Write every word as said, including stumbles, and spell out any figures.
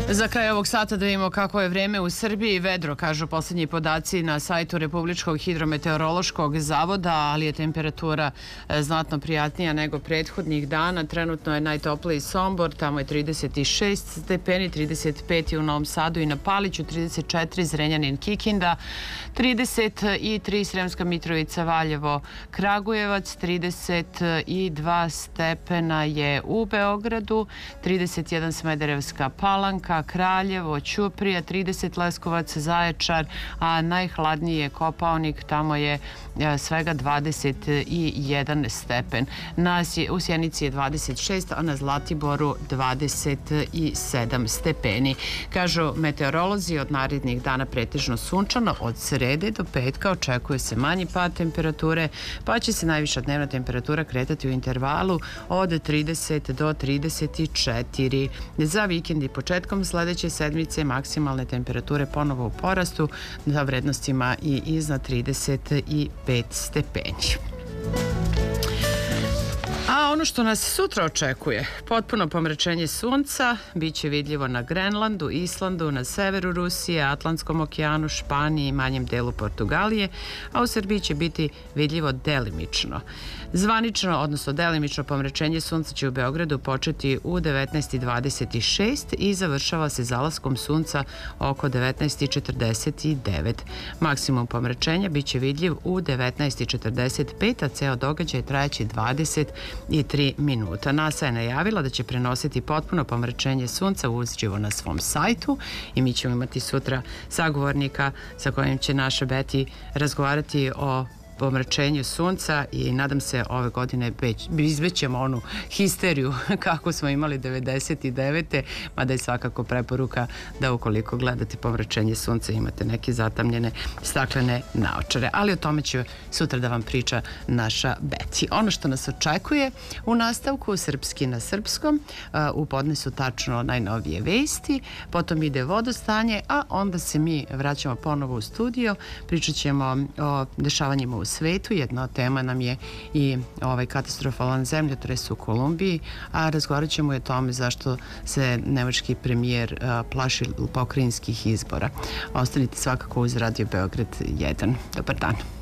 Za kraj ovog sata da vidimo kako je vreme u Srbiji. Vedro, kažu posljednji podaci na sajtu Republičkog hidrometeorološkog zavoda, ali je temperatura znatno prijatnija nego prethodnih dana. Trenutno je najtopliji Sombor, tamo je trideset šest stepeni, trideset pet je u Novom Sadu i na Paliću, trideset četiri Zrenjanin, Kikinda, trideset tri Sremska Mitrovica, Valjevo, Kragujevac, trideset dva stepena je u Beogradu, trideset jedan Smederevska Palanka, Kraljevo, Ćuprija, trideset Leskovac, Zaječar, a najhladniji je Kopaonik, tamo je svega dvadeset jedan stepen. U Sjenici je dvadeset šest, a na Zlatiboru dvadeset sedam stepeni. Kažu meteorolozi, od narednih dana pretežno sunčano, od srede do petka očekuje se manji pad temperature, pa će se najviša dnevna temperatura kretati u intervalu od trideset do trideset četiri. Za vikend i početkom sledeće sedmice maksimalne temperature ponovo u porastu, za vrednostima i iznad trideset pet stepeni. A ono što nas sutra očekuje, potpuno pomračenje sunca, bit će vidljivo na Grenlandu, Islandu, na severu Rusije, Atlantskom okeanu, Španiji i manjem delu Portugalije, a u Srbiji će biti vidljivo delimično. Zvanično, odnosno delimično pomračenje sunca će u Beogradu početi u devetnaest dvadeset šest i završava se zalaskom sunca oko devetnaest četrdeset devet. Maksimum pomračenja bit će vidljiv u devetnaest četrdeset pet, a ceo događaj trajaće dvadeset tri minuta. NASA je najavila da će prenositi potpuno pomračenje sunca uživo na svom sajtu i mi ćemo imati sutra sagovornika sa kojim će naša Beti razgovarati o pomračenju sunca i nadam se ove godine izbećemo onu histeriju kako smo imali devedeset devete. Mada je svakako preporuka da ukoliko gledate pomračenje sunca imate neke zatamljene staklene naočare. Ali o tome će sutra da vam priča naša Beti. Ono što nas očekuje u nastavku, srpski na srpskom, u podnesu tačno najnovije vesti, potom ide vodostanje, a onda se mi vraćamo ponovo u studio, pričat ćemo o dešavanjima u svetu. Jedna od tema nam je i ovaj katastrofalan zemljotres u Kolumbiji, a razgovarat ćemo i o tome zašto se nemački premijer plaši pokrajinskih izbora. Ostanite svakako uz Radio Beograd jedan. Dobar dan.